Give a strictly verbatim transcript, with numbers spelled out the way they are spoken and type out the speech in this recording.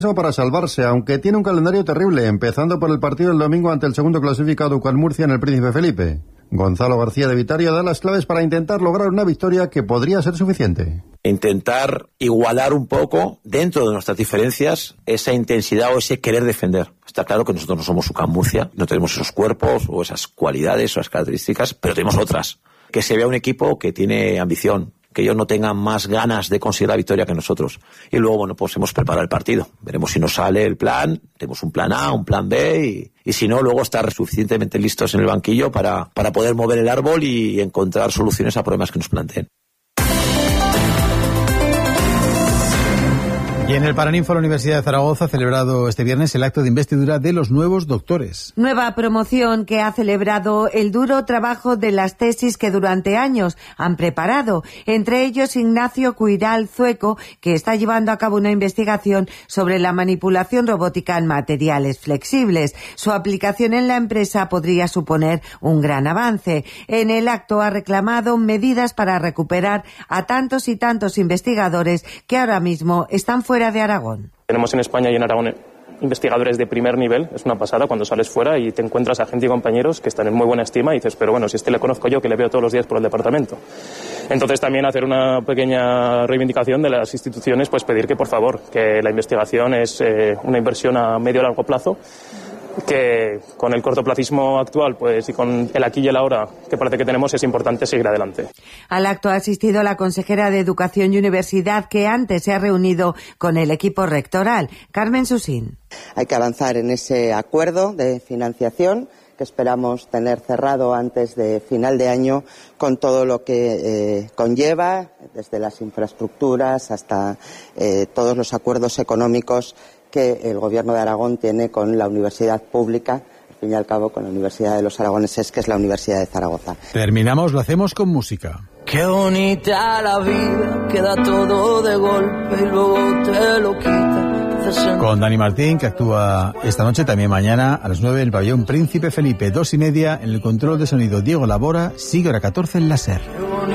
para salvarse, aunque tiene un calendario terrible, empezando por el partido del domingo ante el segundo clasificado U C A M Murcia en el Príncipe Felipe. Gonzalo García de Vitaria da las claves para intentar lograr una victoria que podría ser suficiente. Intentar igualar un poco, dentro de nuestras diferencias, esa intensidad o ese querer defender. Está claro que nosotros no somos U C A M Murcia, no tenemos esos cuerpos o esas cualidades o esas características, pero tenemos otras. Que se vea un equipo que tiene ambición, que ellos no tengan más ganas de conseguir la victoria que nosotros. Y luego, bueno, pues hemos preparado el partido. Veremos si nos sale el plan, tenemos un plan A, un plan B, y, y si no, luego estar suficientemente listos en el banquillo para, para poder mover el árbol y encontrar soluciones a problemas que nos planteen. Y en el Paraninfo, la Universidad de Zaragoza ha celebrado este viernes el acto de investidura de los nuevos doctores. Nueva promoción que ha celebrado el duro trabajo de las tesis que durante años han preparado. Entre ellos, Ignacio Cuiral Zueco, que está llevando a cabo una investigación sobre la manipulación robótica en materiales flexibles. Su aplicación en la empresa podría suponer un gran avance. En el acto ha reclamado medidas para recuperar a tantos y tantos investigadores que ahora mismo están fuera de Aragón. Tenemos en España y en Aragón investigadores de primer nivel, es una pasada cuando sales fuera y te encuentras a gente y compañeros que están en muy buena estima y dices, pero bueno, si este le conozco yo, que le veo todos los días por el departamento. Entonces también hacer una pequeña reivindicación de las instituciones, pues pedir que por favor, que la investigación es eh, una inversión a medio y largo plazo, que con el cortoplacismo actual pues y con el aquí y el ahora que parece que tenemos es importante seguir adelante. Al acto ha asistido la consejera de Educación y Universidad, que antes se ha reunido con el equipo rectoral, Carmen Susín. Hay que avanzar en ese acuerdo de financiación que esperamos tener cerrado antes de final de año, con todo lo que eh, conlleva, desde las infraestructuras hasta eh, todos los acuerdos económicos que el Gobierno de Aragón tiene con la universidad pública, al fin y al cabo con la Universidad de los Aragoneses, que es la Universidad de Zaragoza. Terminamos, lo hacemos con música. Qué bonita la vida, queda todo de golpe y luego te lo quita. Con Dani Martín, que actúa esta noche, también mañana a las nueve en el pabellón Príncipe Felipe, dos y media en el control de sonido Diego Labora, sigue hora catorce en la SER.